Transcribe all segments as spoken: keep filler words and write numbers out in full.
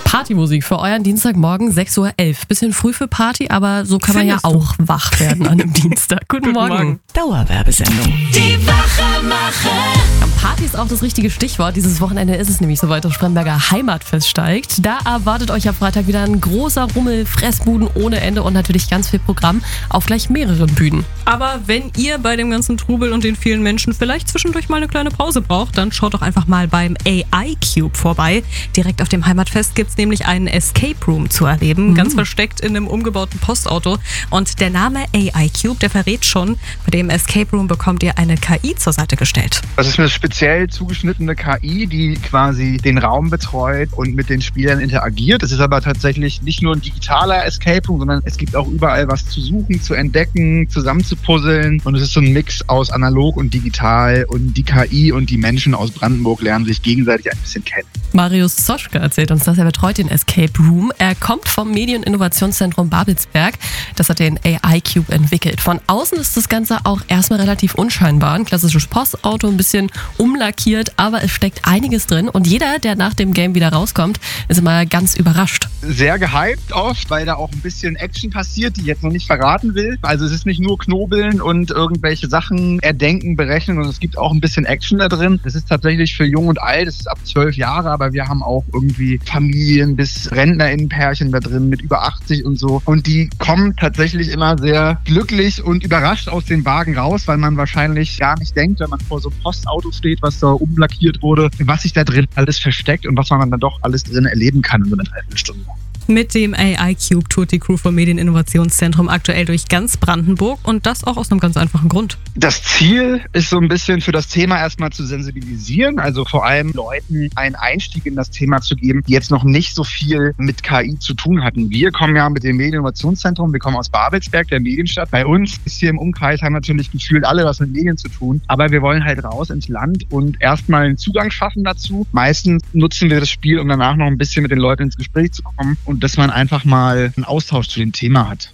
Partymusik für euren Dienstagmorgen, sechs Uhr elf. Bisschen früh für Party, aber so kann man Findest ja auch du? wach werden an einem Dienstag. Guten, Guten Morgen. Morgen. Dauerwerbesendung. Die Wachmacher. Party ist auch das richtige Stichwort. Dieses Wochenende ist es nämlich soweit, das Spremberger Heimatfest steigt. Da erwartet euch am Freitag wieder ein großer Rummel, Fressbuden ohne Ende und natürlich ganz viel Programm auf gleich mehreren Bühnen. Aber wenn ihr bei dem ganzen Trubel und den vielen Menschen vielleicht zwischendurch mal eine kleine Pause braucht, dann schaut doch einfach mal beim A I Cube vorbei. Direkt auf dem Heimatfest gibt es nämlich einen Escape Room zu erleben, mhm. ganz versteckt in einem umgebauten Postauto. Und der Name A I Cube, der verrät schon, bei dem Escape Room bekommt ihr eine K I zur Seite gestellt. Das ist eine speziell zugeschnittene K I, die quasi den Raum betreut und mit den Spielern interagiert. Es ist aber tatsächlich nicht nur ein digitaler Escape Room, sondern es gibt auch überall was zu suchen, zu entdecken, zusammenzupuzzeln. Und es ist so ein Mix aus analog und digital. Und die K I und die Menschen aus Brandenburg lernen sich gegenseitig ein bisschen kennen. Marius Zoschke erzählt uns, dass er betreut den Escape Room. Er kommt vom Medieninnovationszentrum Babelsberg. Das hat den A I Cube entwickelt. Von außen ist das Ganze auch erstmal relativ unscheinbar. Ein klassisches Postauto, ein bisschen umlackiert, aber es steckt einiges drin. Und jeder, der nach dem Game wieder rauskommt, ist immer ganz überrascht. Sehr gehypt oft, weil da auch ein bisschen Action passiert, die ich jetzt noch nicht verraten will. Also es ist nicht nur Knobeln und irgendwelche Sachen erdenken, berechnen, sondern es gibt auch ein bisschen Action da drin. Das ist tatsächlich für jung und alt, das ist ab zwölf Jahre, aber wir haben auch irgendwie Familien bis RentnerInnenpärchen da drin mit über achtzig und so. Und die kommen tatsächlich immer sehr glücklich und überrascht aus den Wagen raus, weil man wahrscheinlich gar nicht denkt, wenn man vor so einem Postauto steht, was da umlackiert wurde, was sich da drin alles versteckt und was man dann doch alles drin erleben kann in so einer Dreiviertelstunde. Mit dem A I Cube tourt die Crew vom Medieninnovationszentrum aktuell durch ganz Brandenburg und das auch aus einem ganz einfachen Grund. Das Ziel ist so ein bisschen für das Thema erstmal zu sensibilisieren, also vor allem Leuten einen Einstieg in das Thema zu geben, die jetzt noch nicht so viel mit K I zu tun hatten. Wir kommen ja mit dem Medieninnovationszentrum, wir kommen aus Babelsberg, der Medienstadt. Bei uns ist hier im Umkreis, haben natürlich gefühlt alle was mit Medien zu tun, aber wir wollen halt raus ins Land und erstmal einen Zugang schaffen dazu. Meistens nutzen wir das Spiel, um danach noch ein bisschen mit den Leuten ins Gespräch zu kommen und dass man einfach mal einen Austausch zu dem Thema hat.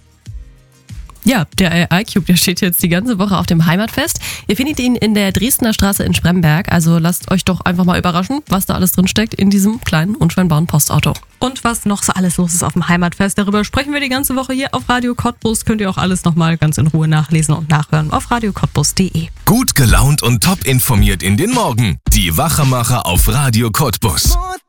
Ja, der A I Cube, der steht jetzt die ganze Woche auf dem Heimatfest. Ihr findet ihn in der Dresdner Straße in Spremberg. Also lasst euch doch einfach mal überraschen, was da alles drin steckt in diesem kleinen, unscheinbaren Postauto. Und was noch so alles los ist auf dem Heimatfest, darüber sprechen wir die ganze Woche hier auf Radio Cottbus. Könnt ihr auch alles nochmal ganz in Ruhe nachlesen und nachhören auf radio cottbus punkt de. Gut gelaunt und top informiert in den Morgen. Die Wachmacher auf Radio Cottbus.